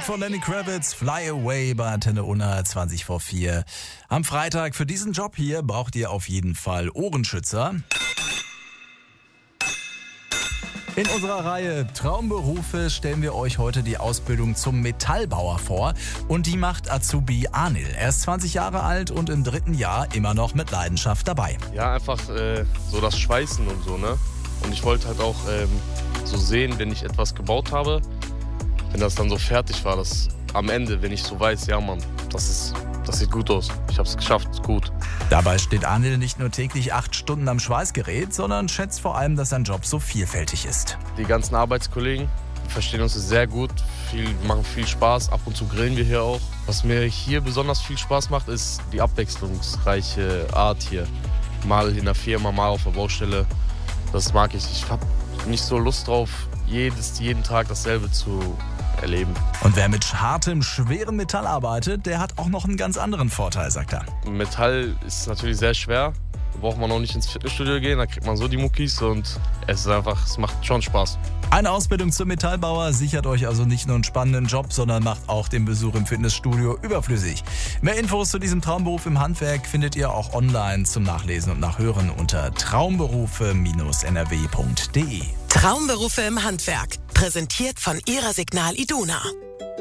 Musik von Lenny Kravitz, Fly Away bei Antenne Unna 20 vor 4. Am Freitag für diesen Job hier braucht ihr auf jeden Fall Ohrenschützer. In unserer Reihe Traumberufe stellen wir euch heute die Ausbildung zum Metallbauer vor und die macht Azubi Anil. Er ist 20 Jahre alt und im 3. Jahr immer noch mit Leidenschaft dabei. Ja, einfach so das Schweißen und so, ne? Und ich wollte halt auch so sehen, wenn ich etwas gebaut habe, wenn das dann so fertig war, dass am Ende, wenn ich so weiß, ja Mann, das sieht gut aus, ich habe es geschafft, gut. Dabei steht Anil nicht nur täglich 8 Stunden am Schweißgerät, sondern schätzt vor allem, dass sein Job so vielfältig ist. Die ganzen Arbeitskollegen verstehen uns sehr gut, machen viel Spaß, ab und zu grillen wir hier auch. Was mir hier besonders viel Spaß macht, ist die abwechslungsreiche Art hier. Mal in der Firma, mal auf der Baustelle, das mag ich. Ich habe nicht so Lust drauf, jeden Tag dasselbe zu erleben. Und wer mit hartem, schwerem Metall arbeitet, der hat auch noch einen ganz anderen Vorteil, sagt er. Metall ist natürlich sehr schwer. Da braucht man auch nicht ins Fitnessstudio gehen, da kriegt man so die Muckis und es macht schon Spaß. Eine Ausbildung zum Metallbauer sichert euch also nicht nur einen spannenden Job, sondern macht auch den Besuch im Fitnessstudio überflüssig. Mehr Infos zu diesem Traumberuf im Handwerk findet ihr auch online zum Nachlesen und Nachhören unter traumberufe-nrw.de. Traumberufe im Handwerk. Präsentiert von Ihrer Signal Iduna.